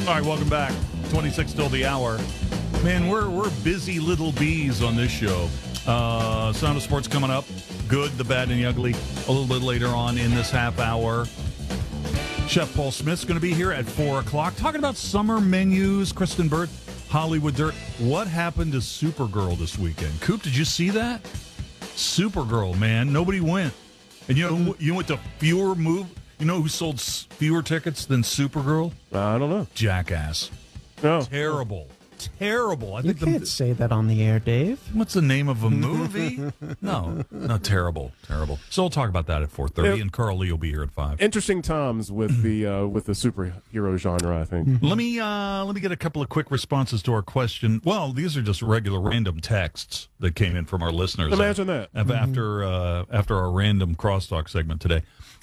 All right, welcome back. 26 till the hour. Man, we're busy little bees on this show. Sound of Sports coming up. Good, the bad, and the ugly. A little bit later on in this half hour. Chef Paul Smith's going to be here at 4 o'clock talking about summer menus. Kristen Burt, Hollywood Dirt. What happened to Supergirl this weekend? Coop, did you see that? Supergirl, man. Nobody went. And you went to fewer move. You know who sold fewer tickets than Supergirl? I don't know. Jackass. No. Terrible. I You can't say that on the air, Dave. What's the name of a movie? No, terrible. So we'll talk about that at 4:30, and Carl Lee will be here at 5. Interesting times with the superhero genre, I think. Let me get a couple of quick responses to our question. Well, these are just regular random texts that came in from our listeners. Imagine that. After our random crosstalk segment today.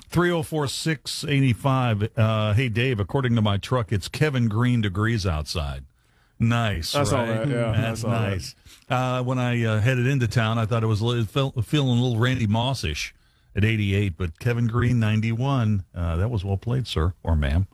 304-685. Hey, Dave, according to my truck, it's Kevin Green degrees outside. Nice, I saw right? that, yeah. That's nice. When I headed into town, I thought it was feeling a little Randy Moss-ish at 88, but Kevin Green, 91. That was well played, sir, or ma'am.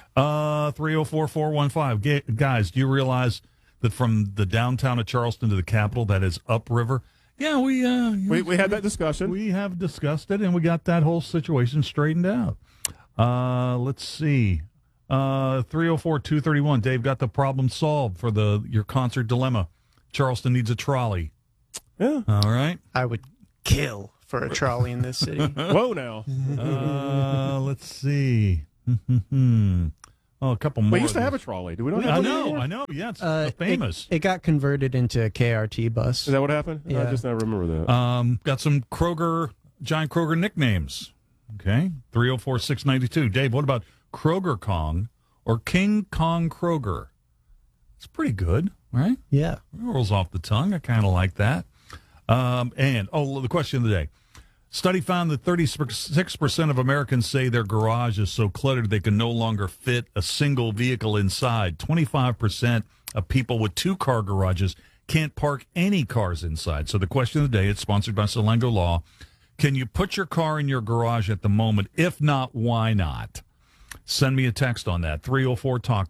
304-415. Guys, do you realize that from the downtown of Charleston to the Capitol, that is upriver? Yeah, we had that discussion. We have discussed it, and we got that whole situation straightened out. Let's see. 304-231. Dave got the problem solved for your concert dilemma. Charleston needs a trolley. Yeah. All right. I would kill for a trolley in this city. Whoa, now. Let's see. A couple more. We used to have a trolley. Do we not have one anymore? I know. Yeah, it's famous. It got converted into a KRT bus. Is that what happened? Yeah. I just never remember that. Got some Giant Kroger nicknames. Okay. 304-692. Dave, what about Kroger Kong or King Kong Kroger? It's pretty good, right? Yeah. It rolls off the tongue. I kind of like that. The question of the day. Study found that 36% of Americans say their garage is so cluttered they can no longer fit a single vehicle inside. 25% of people with two-car garages can't park any cars inside. So the question of the day, it's sponsored by Salengo Law. Can you put your car in your garage at the moment? If not, why not? Send me a text on that. 304-TALK,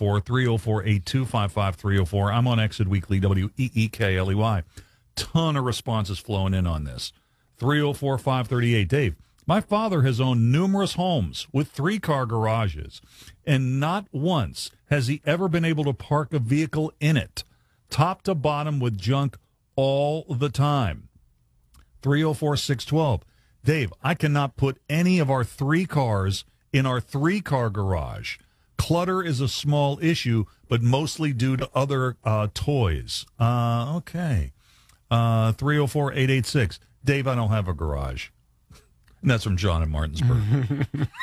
304-304-8255-304. I'm on Exit Weekly, WEEKLEY. Ton of responses flowing in on this. 304-538. Dave, my father has owned numerous homes with three-car garages, and not once has he ever been able to park a vehicle in it, top to bottom with junk all the time. 304-612. Dave, I cannot put any of our three cars in our three-car garage. Clutter is a small issue, but mostly due to other toys. Okay. 304-886. Dave, I don't have a garage. And that's from John in Martinsburg.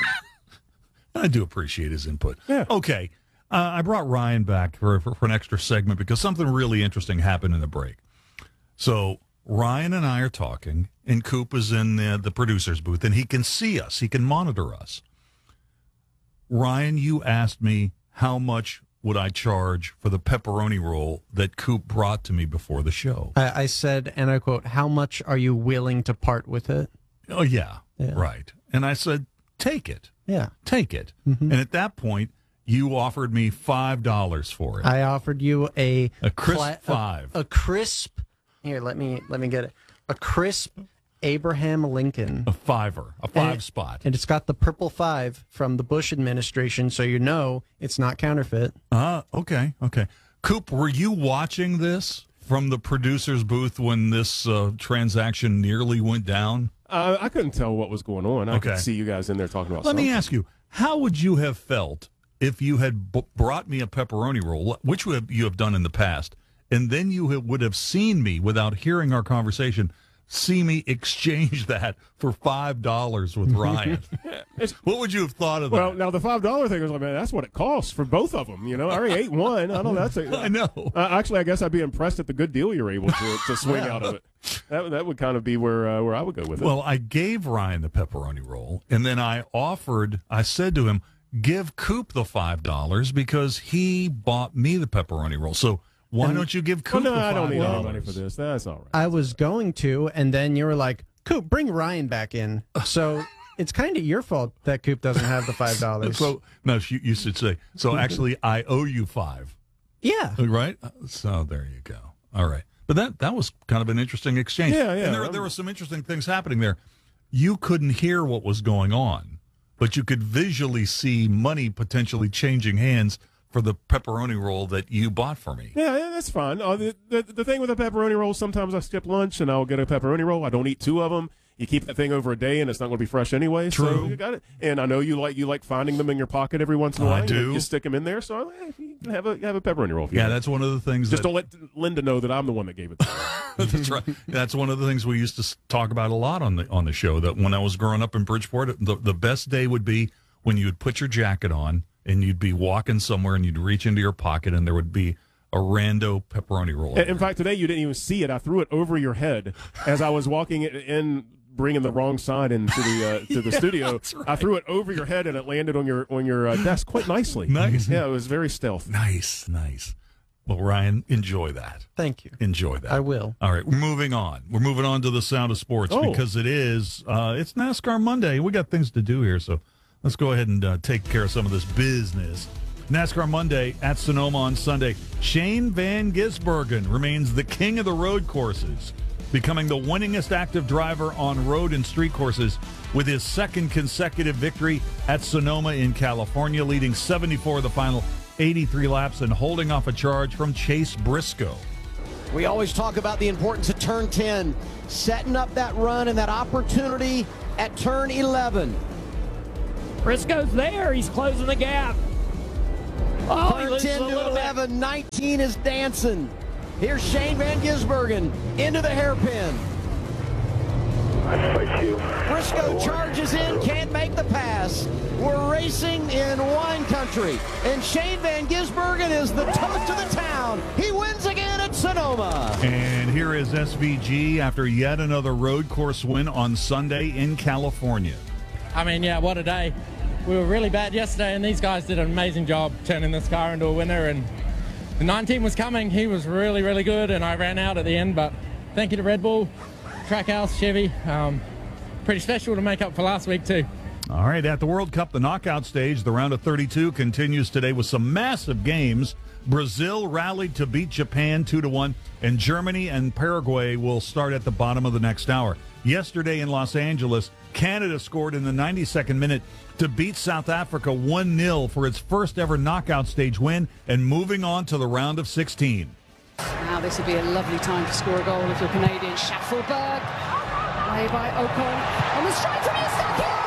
I do appreciate his input. Yeah. Okay. I brought Ryan back for an extra segment because something really interesting happened in the break. So Ryan and I are talking, and Coop is in the producer's booth, and he can see us. He can monitor us. Ryan, you asked me how much would I charge for the pepperoni roll that Coop brought to me before the show. I said, and I quote, how much are you willing to part with it? Oh, yeah. Right. And I said, take it. Yeah. Take it. Mm-hmm. And at that point, you offered me $5 for it. I offered you a crisp $5. A crisp, here, let me get it. A crisp Abraham Lincoln. A $5, a $5 spot. And it's got the purple 5 from the Bush administration, so you know it's not counterfeit. Okay. Coop, were you watching this from the producer's booth when this transaction nearly went down? I couldn't tell what was going on. I could see you guys in there talking about something. Let me ask you, how would you have felt if you had brought me a pepperoni roll, which you have done in the past, and then you would have seen me, without hearing our conversation, see me exchange that for $5 with Ryan? What would you have thought of that? Well, now the $5 thing was like, man, that's what it costs for both of them. You know, I already ate one. I don't know. I know. Actually, I guess I'd be impressed at the good deal you're able to swing out of it. That would kind of be where I would go with it. Well, I gave Ryan the pepperoni roll, and then I said to him, give Coop the $5 because he bought me the pepperoni roll. So why don't you give Coop the $5? I don't need any money for this. That's all right. I was going to, and then you were like, Coop, bring Ryan back in. So it's kind of your fault that Coop doesn't have the $5. So no, you should say. So actually, I owe you $5. Yeah. Right. So there you go. All right. But that was kind of an interesting exchange. Yeah. And there were some interesting things happening there. You couldn't hear what was going on, but you could visually see money potentially changing hands for the pepperoni roll that you bought for me. Yeah, that's fine. The thing with a pepperoni roll, sometimes I skip lunch and I'll get a pepperoni roll. I don't eat 2 of them. You keep that thing over a day, and it's not going to be fresh anyway. True. So you got it. And I know you like finding them in your pocket every once in a while. I do. You stick them in there. So you can have a pepperoni roll. If you Yeah, want. that's one of the things. Just don't let Linda know that I'm the one that gave it to her. That's right. That's one of the things we used to talk about a lot on the show. That when I was growing up in Bridgeport, the best day would be when you would put your jacket on and you'd be walking somewhere and you'd reach into your pocket and there would be a rando pepperoni roll. In fact, today you didn't even see it. I threw it over your head as I was walking in, bringing the wrong side into the to the studio. Right. I threw it over your head and it landed on your desk quite nicely. Nice. Yeah, it was very stealth. Nice. Well, Ryan, enjoy that. Thank you. Enjoy that. I will. All right, we're moving on. We're moving on to the Sound of Sports because it's NASCAR Monday. We got things to do here, so let's go ahead and take care of some of this business. NASCAR Monday at Sonoma on Sunday. Shane Van Gisbergen remains the king of the road courses, becoming the winningest active driver on road and street courses with his second consecutive victory at Sonoma in California, leading 74 of the final 83 laps and holding off a charge from Chase Briscoe. We always talk about the importance of turn 10, setting up that run and that opportunity at turn 11. Briscoe's there. He's closing the gap. Oh, he Turn loses 10 a to little bit. 11, 19 is dancing. Here's Shane Van Gisbergen into the hairpin. Briscoe charges in, can't make the pass. We're racing in wine country, and Shane Van Gisbergen is the toast of the town. He wins again at Sonoma. And here is SVG after yet another road course win on Sunday in California. I mean, yeah, what a day. We were really bad yesterday, and these guys did an amazing job turning this car into a winner. And the 19 was coming. He was really, really good, and I ran out at the end. But thank you to Red Bull, Trackhouse, Chevy. Pretty special to make up for last week, too. All right, at the World Cup, the knockout stage, the round of 32 continues today with some massive games. Brazil rallied to beat Japan 2-1, and Germany and Paraguay will start at the bottom of the next hour. Yesterday in Los Angeles, Canada scored in the 92nd minute to beat South Africa 1-0 for its first ever knockout stage win and moving on to the round of 16. Now this would be a lovely time to score a goal if you're Canadian. Schaffelberg, way by Ocon, on the strike from Eustachio!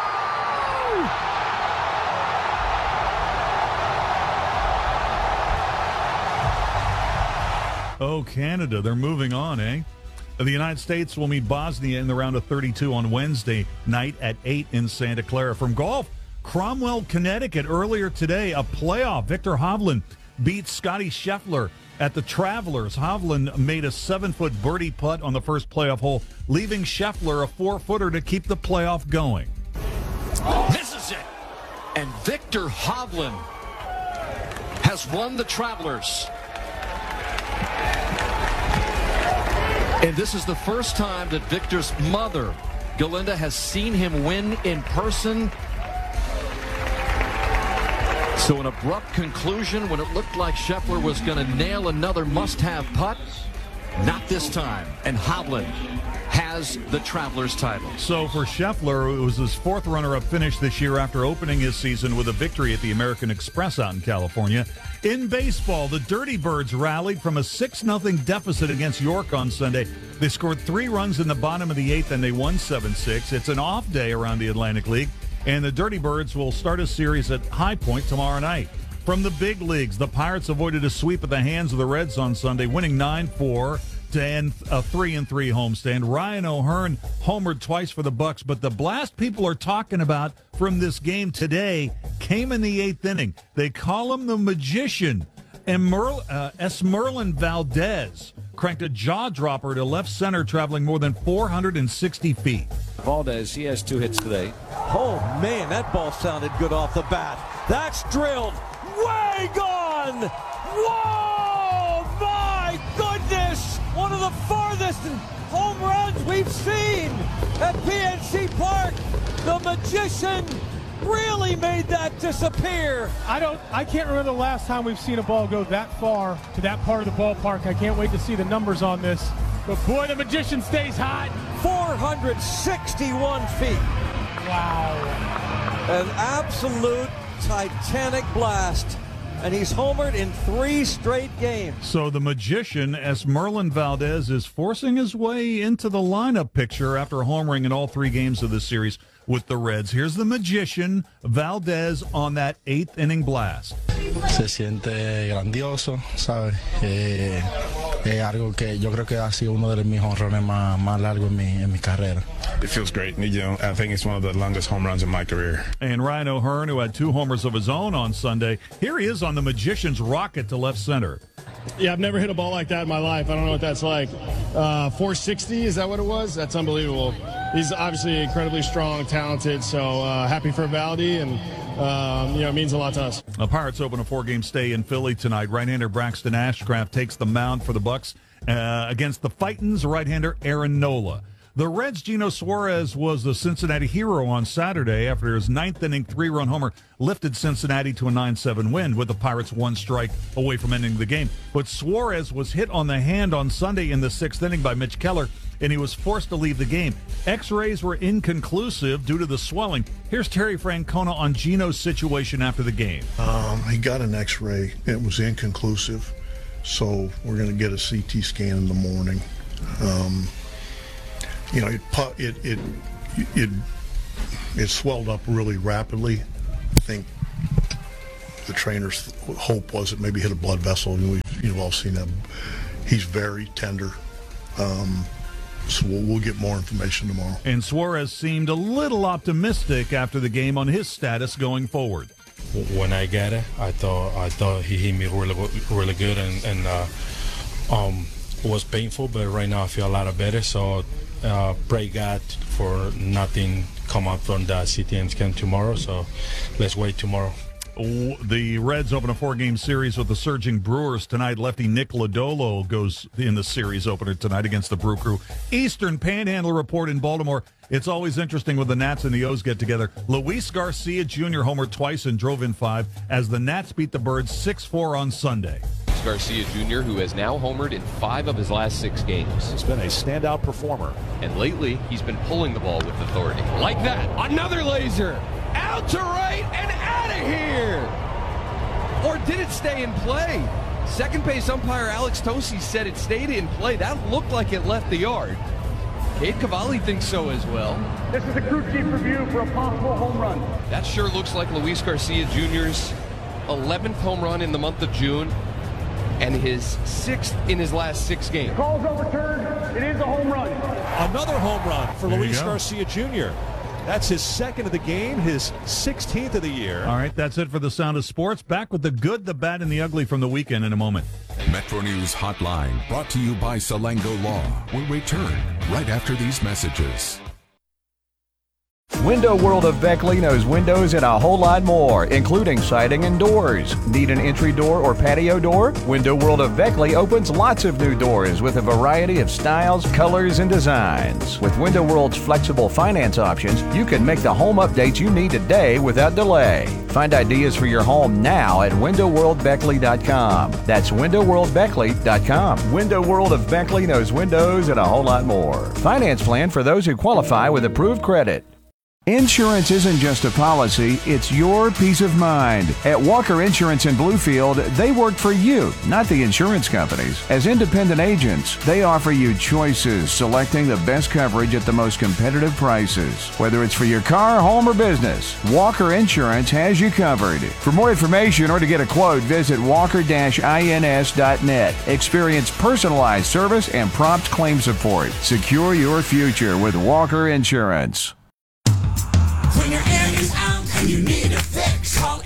Oh, Canada, they're moving on, eh? The United States will meet Bosnia in the round of 32 on Wednesday night at 8 in Santa Clara. From golf, Cromwell, Connecticut, earlier today, a playoff. Victor Hovland beat Scotty Scheffler at the Travelers. Hovland made a 7-foot birdie putt on the first playoff hole, leaving Scheffler a 4-footer to keep the playoff going. This is it. And Victor Hovland has won the Travelers. And this is the first time that Victor's mother, Galinda, has seen him win in person. So an abrupt conclusion when it looked like Scheffler was going to nail another must-have putt. Not this time. And Hovland has the Travelers title. So for Scheffler, it was his 4th runner-up finish this year after opening his season with a victory at the American Express out in California. In baseball, the Dirty Birds rallied from a 6-0 deficit against York on Sunday. They scored 3 runs in the bottom of the 8th, and they won 7-6. It's an off day around the Atlantic League, and the Dirty Birds will start a series at High Point tomorrow night. From the big leagues, the Pirates avoided a sweep at the hands of the Reds on Sunday, winning 9-4 to end a 3-3 homestand. Ryan O'Hearn homered twice for the Bucks, but the blast people are talking about from this game today came in the 8th inning. They call him the Magician. And Esmerlin Valdez cranked a jaw dropper to left center, traveling more than 460 feet. Valdez, he has 2 hits today. Oh, man, that ball sounded good off the bat. That's drilled. Way gone! Whoa! My goodness! one of the farthest home runs we've seen at PNC Park. The Magician really made that disappear. I can't remember the last time we've seen a ball go that far to that part of the ballpark. I can't wait to see the numbers on this. But boy, the Magician stays hot. 461 feet. Wow. An absolute titanic blast. And he's homered in 3 straight games. So the Magician, Esmerlin Valdez, is forcing his way into the lineup picture after homering in all 3 games of this series with the Reds. Here's the Magician, Valdez, on that 8th inning blast. Se siente grandioso, ¿sabes? Es algo que yo creo que ha sido uno de mis jonrones más largos en mi carrera. It feels great. You know, I think it's one of the longest home runs in my career. And Ryan O'Hearn, who had 2 homers of his own on Sunday, here he is on the Magician's rocket to left center. Yeah, I've never hit a ball like that in my life. I don't know what that's like. 460, is that what it was? That's unbelievable. He's obviously incredibly strong, talented, so happy for Valdi, and it means a lot to us. The Pirates open a 4-game stay in Philly tonight. Right-hander Braxton Ashcraft takes the mound for the Bucks against the Titans right-hander Aaron Nola. The Reds' Gino Suarez was the Cincinnati hero on Saturday after his 9th inning 3-run homer lifted Cincinnati to a 9-7 win with the Pirates 1 strike away from ending the game. But Suarez was hit on the hand on Sunday in the 6th inning by Mitch Keller, and he was forced to leave the game. X-rays were inconclusive due to the swelling. Here's Terry Francona on Gino's situation after the game. He got an X-ray. It was inconclusive, so we're going to get a CT scan in the morning. It swelled up really rapidly. I think the trainer's hope was it maybe hit a blood vessel, and you've all seen that. He's very tender. So we'll get more information tomorrow. And Suarez seemed a little optimistic after the game on his status going forward. When I got it, I thought he hit me really good, and it was painful, but right now I feel a lot better. So pray God for nothing come up from the CT scan tomorrow. So let's wait tomorrow. The Reds open a 4-game series with the surging Brewers tonight. Lefty Nick Lodolo goes in the series opener tonight against the Brew Crew. Eastern Panhandle report in Baltimore. It's always interesting when the Nats and the O's get together. Luis Garcia Jr. homered twice and drove in 5 as the Nats beat the Birds 6-4 on Sunday. Garcia Jr., who has now homered in 5 of his last 6 games. He's been a standout performer. And lately, he's been pulling the ball with authority. Like that. Another laser. Out to right and out of here. Or did it stay in play? Second base umpire Alex Tosi said it stayed in play. That looked like it left the yard. Cade Cavalli thinks so as well. This is a crew chief review for a possible home run. That sure looks like Luis Garcia Jr.'s 11th home run in the month of June and his 6th in his last 6 games. Call's overturned. It is a home run. Another home run for Luis Garcia Jr. That's his 2nd of the game, his 16th of the year. All right, that's it for the Sound of Sports. Back with the good, the bad, and the ugly from the weekend in a moment. Metro News Hotline, brought to you by Salango Law. We'll return right after these messages. Window World of Beckley knows windows and a whole lot more, including siding and doors. Need an entry door or patio door? Window World of Beckley opens lots of new doors with a variety of styles, colors, and designs. With Window World's flexible finance options, you can make the home updates you need today without delay. Find ideas for your home now at windowworldbeckley.com. That's windowworldbeckley.com. Window World of Beckley knows windows and a whole lot more. Finance plan for those who qualify with approved credit. Insurance isn't just a policy, it's your peace of mind. At Walker Insurance in Bluefield, they work for you, not the insurance companies. As independent agents, they offer you choices, selecting the best coverage at the most competitive prices. Whether it's for your car, home, or business, Walker Insurance has you covered. For more information or to get a quote, visit walker-ins.net. Experience personalized service and prompt claim support. Secure your future with Walker Insurance. When your air is out and you need a fix, call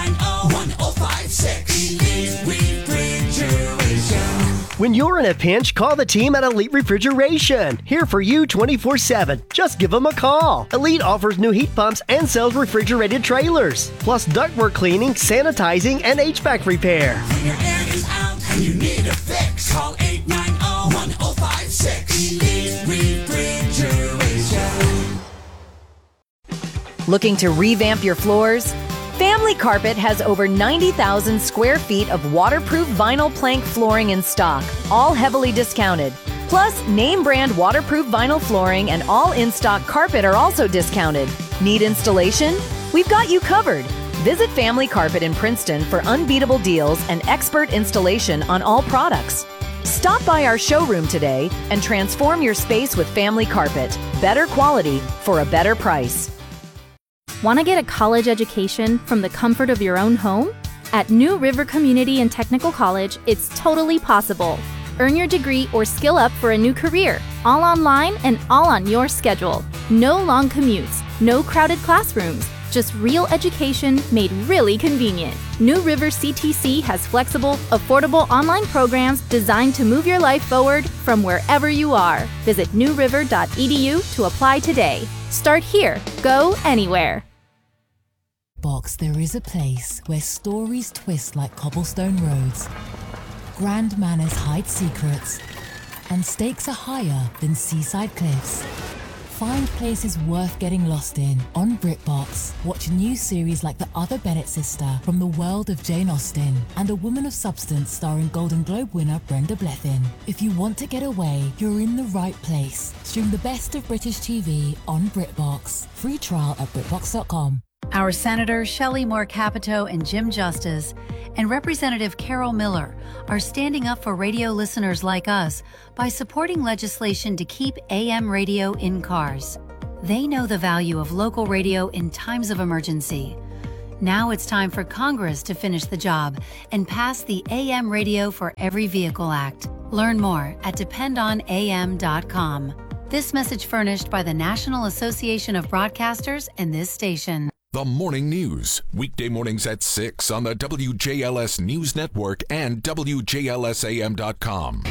890-1056. Elite Refrigeration. When you're in a pinch, call the team at Elite Refrigeration. Here for you 24/7. Just give them a call. Elite offers new heat pumps and sells refrigerated trailers, plus ductwork cleaning, sanitizing, and HVAC repair. When your air is out and you need a fix, call 890-1056. Looking to revamp your floors? Family Carpet has over 90,000 square feet of waterproof vinyl plank flooring in stock, all heavily discounted. Plus, name brand waterproof vinyl flooring and all in-stock carpet are also discounted. Need installation? We've got you covered. Visit Family Carpet in Princeton for unbeatable deals and expert installation on all products. Stop by our showroom today and transform your space with Family Carpet. Better quality for a better price. Want to get a college education from the comfort of your own home? At New River Community and Technical College, it's totally possible. Earn your degree or skill up for a new career, all online and all on your schedule. No long commutes, no crowded classrooms, just real education made really convenient. New River CTC has flexible, affordable online programs designed to move your life forward from wherever you are. Visit newriver.edu to apply today. Start here, go anywhere. Box, there is a place where stories twist like cobblestone roads, grand manners hide secrets, and stakes are higher than seaside cliffs. Find places worth getting lost in on BritBox. Watch new series like The Other Bennett Sister from the world of Jane Austen and A Woman of Substance starring Golden Globe winner Brenda Blethyn. If you want to get away, you're in the right place. Stream the best of British TV on BritBox. Free trial at BritBox.com. Our Senators Shelley Moore Capito and Jim Justice and Representative Carol Miller are standing up for radio listeners like us by supporting legislation to keep AM radio in cars. They know the value of local radio in times of emergency. Now it's time for Congress to finish the job and pass the AM Radio for Every Vehicle Act. Learn more at dependonam.com. This message furnished by the National Association of Broadcasters and this station. The Morning News, weekday mornings at 6 on the WJLS News Network and WJLSAM.com.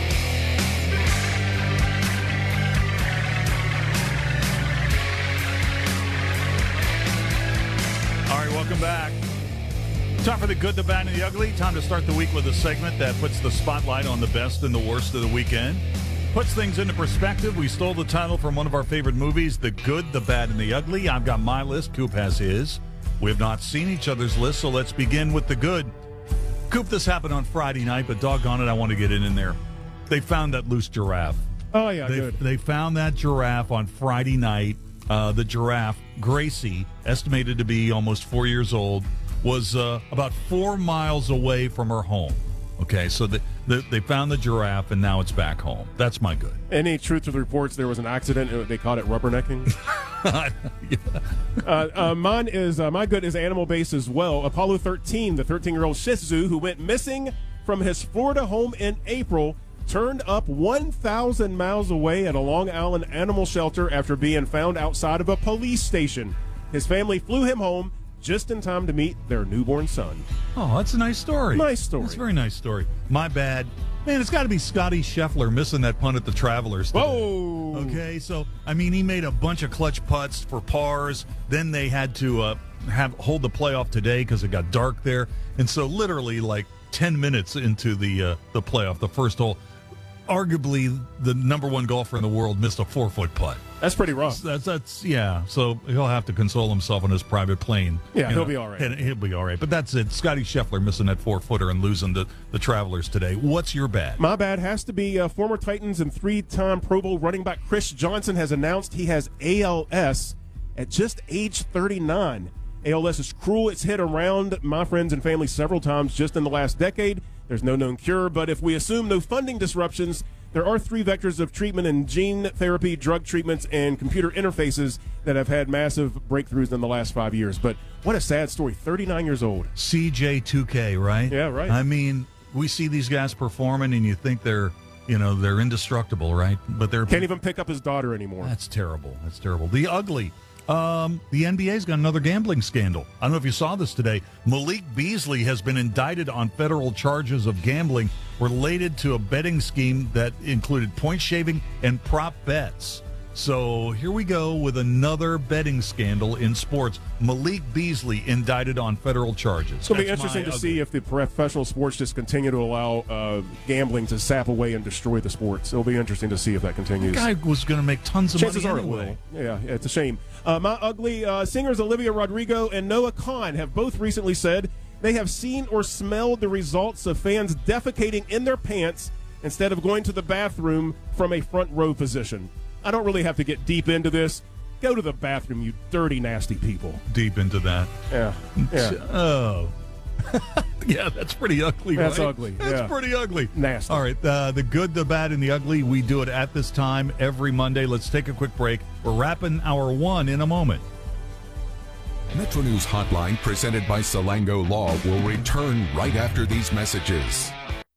All right, welcome back. Time for the good, the bad, and the ugly. Time to start the week with a segment that puts the spotlight on the best and the worst of the weekend. Puts things into perspective. We stole the title from one of our favorite movies, The Good, the Bad, and the Ugly. I've got my list. Coop has his. We have not seen each other's list, so let's begin with the good. Coop, this happened on Friday night, but doggone it, I want to get in there. They found that loose giraffe. Oh, yeah, good. They found that giraffe on Friday night. The giraffe, Gracie, estimated to be almost 4 years old, was about 4 miles away from her home. Okay, so they found the giraffe, and now it's back home. That's my good. Any truth to the reports there was an accident? They called it rubbernecking. Mine is my good is animal-based as well. Apollo 13, the 13-year-old Shih Tzu who went missing from his Florida home in April, turned up 1,000 miles away at a Long Island animal shelter after being found outside of a police station. His family flew him home just in time to meet their newborn son. Oh, that's a nice story. Nice story. That's a very nice story. My bad. Man, it's got to be Scotty Scheffler missing that punt at the Travelers today. Whoa! Okay, so, I mean, he made a bunch of clutch putts for pars. Then they had to hold the playoff today because it got dark there. And so literally like 10 minutes into the playoff, the first hole, arguably the number one golfer in the world missed a 4-foot putt. That's pretty rough. That's yeah. So he'll have to console himself on his private plane. Yeah, he'll be all right. He'll be all right. But that's it. Scotty Scheffler missing that 4-footer and losing the Travelers today. What's your bad? My bad has to be former Titans and 3-time Pro Bowl running back Chris Johnson has announced he has ALS at just age 39. ALS is cruel. It's hit around my friends and family several times just in the last decade. There's no known cure, but if we assume no funding disruptions, there are 3 vectors of treatment in gene therapy, drug treatments, and computer interfaces that have had massive breakthroughs in the last 5 years. But what a sad story. 39 years old. CJ2K, right? Yeah, right. I mean, we see these guys performing, and you think they're indestructible, right? But they're can't even pick up his daughter anymore. That's terrible. That's terrible. The ugly. The NBA's got another gambling scandal. I don't know if you saw this today. Malik Beasley has been indicted on federal charges of gambling related to a betting scheme that included point shaving and prop bets. So here we go with another betting scandal in sports. Malik Beasley indicted on federal charges. It's going to be interesting to see if the professional sports just continue to allow gambling to sap away and destroy the sports. It'll be interesting to see if that continues. The guy was going to make tons of Chances money are anyway. it will. Yeah, it's a shame. My Ugly singers Olivia Rodrigo and Noah Kahan have both recently said they have seen or smelled the results of fans defecating in their pants instead of going to the bathroom from a front row position. I don't really have to get deep into this. Go to the bathroom, you dirty, nasty people. Deep into that. Yeah. Oh. Yeah, that's pretty ugly, right? That's ugly. That's pretty ugly. Nasty. All right, the good, the bad, and the ugly, we do it at this time every Monday. Let's take a quick break. We're wrapping hour one in a moment. Metro News Hotline, presented by Salango Law, will return right after these messages.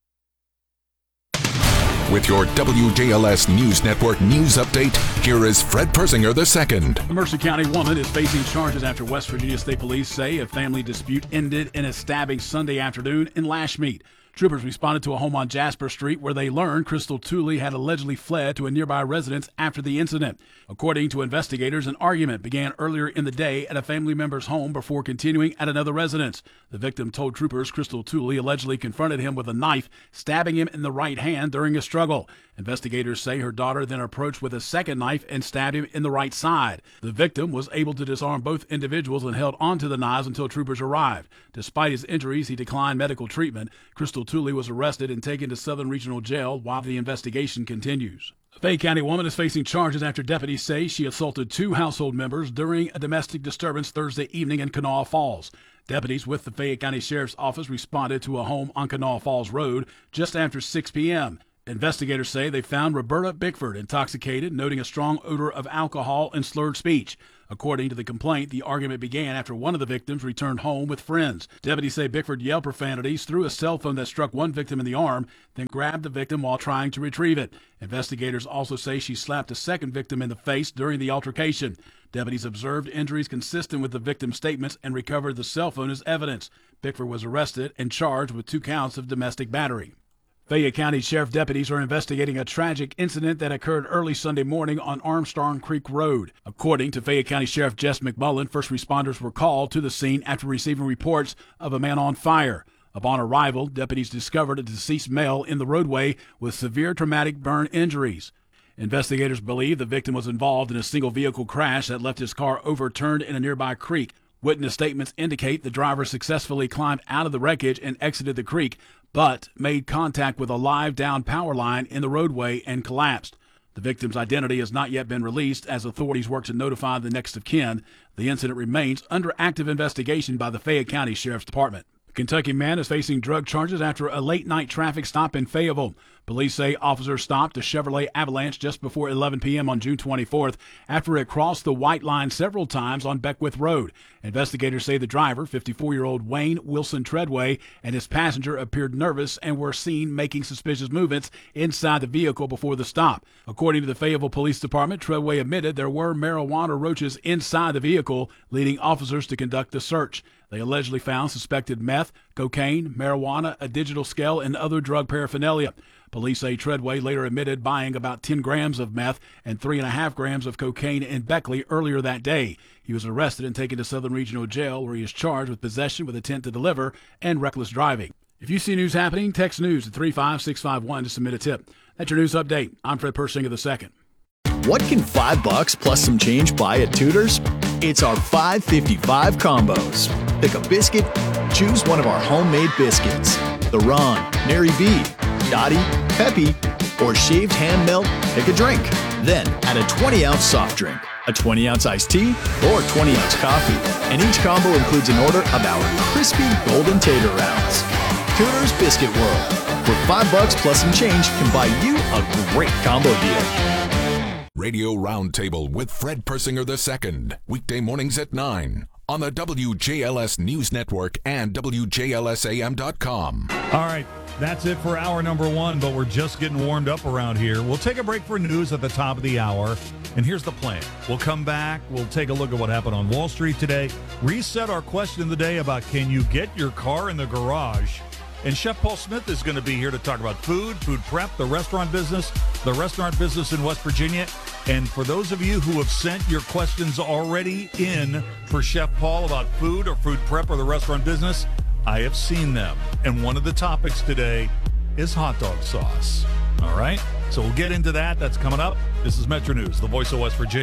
With your WJLS News Network news update, here is Fred Persinger II. A Mercer County woman is facing charges after West Virginia State Police say a family dispute ended in a stabbing Sunday afternoon in Lashmead. Troopers responded to a home on Jasper Street where they learned Crystal Tooley had allegedly fled to a nearby residence after the incident. According to investigators, an argument began earlier in the day at a family member's home before continuing at another residence. The victim told troopers Crystal Tooley allegedly confronted him with a knife, stabbing him in the right hand during a struggle. Investigators say her daughter then approached with a second knife and stabbed him in the right side. The victim was able to disarm both individuals and held onto the knives until troopers arrived. Despite his injuries, he declined medical treatment. Crystal Tooley was arrested and taken to Southern Regional Jail while the investigation continues. A Fayette County woman is facing charges after deputies say she assaulted two household members during a domestic disturbance Thursday evening in Kanawha Falls. Deputies with the Fayette County Sheriff's Office responded to a home on Kanawha Falls Road just after 6 p.m. Investigators say they found Roberta Bickford intoxicated, noting a strong odor of alcohol and slurred speech. According to the complaint, the argument began after one of the victims returned home with friends. Deputies say Bickford yelled profanities, threw a cell phone that struck one victim in the arm, then grabbed the victim while trying to retrieve it. Investigators also say she slapped a second victim in the face during the altercation. Deputies observed injuries consistent with the victim's statements and recovered the cell phone as evidence. Bickford was arrested and charged with 2 counts of domestic battery. Fayette County Sheriff deputies are investigating a tragic incident that occurred early Sunday morning on Armstrong Creek Road. According to Fayette County Sheriff Jess McMullen, first responders were called to the scene after receiving reports of a man on fire. Upon arrival, deputies discovered a deceased male in the roadway with severe traumatic burn injuries. Investigators believe the victim was involved in a single vehicle crash that left his car overturned in a nearby creek. Witness statements indicate the driver successfully climbed out of the wreckage and exited the creek, but made contact with a live down power line in the roadway and collapsed. The victim's identity has not yet been released as authorities work to notify the next of kin. The incident remains under active investigation by the Fayette County Sheriff's Department. A Kentucky man is facing drug charges after a late-night traffic stop in Fayetteville. Police say officers stopped a Chevrolet Avalanche just before 11 p.m. on June 24th after it crossed the white line several times on Beckwith Road. Investigators say the driver, 54-year-old Wayne Wilson Treadway, and his passenger appeared nervous and were seen making suspicious movements inside the vehicle before the stop. According to the Fayetteville Police Department, Treadway admitted there were marijuana roaches inside the vehicle, leading officers to conduct the search. They allegedly found suspected meth, cocaine, marijuana, a digital scale, and other drug paraphernalia. Police say Treadway later admitted buying about 10 grams of meth and 3.5 grams of cocaine in Beckley earlier that day. He was arrested and taken to Southern Regional Jail, where he is charged with possession with intent to deliver and reckless driving. If you see news happening, text news to 35651 to submit a tip. That's your news update. I'm Fred Persinger II. What can $5 plus some change buy at Tudor's? It's our $5.55 combos. Pick a biscuit, choose one of our homemade biscuits. The Ron, Mary B, Dottie, Peppy, or shaved ham melt, pick a drink. Then add a 20-ounce soft drink, a 20-ounce iced tea, or 20-ounce coffee. And each combo includes an order of our crispy golden tater rounds. Tudor's Biscuit World, where $5 plus some change can buy you a great combo deal. Radio Roundtable with Fred Persinger II. Weekday mornings at 9 on the WJLS News Network and WJLSAM.com. All right, that's it for hour number one, but we're just getting warmed up around here. We'll take a break for news at the top of the hour, and here's the plan. We'll come back, we'll take a look at what happened on Wall Street today, reset our question of the day about can you get your car in the garage? And Chef Paul Smith is going to be here to talk about food prep, the restaurant business in West Virginia, And for those of you who have sent your questions already in for Chef Paul about food or food prep or the restaurant business, I have seen them. And one of the topics today is hot dog sauce. All right? So we'll get into that. That's coming up. This is Metro News, the voice of West Virginia.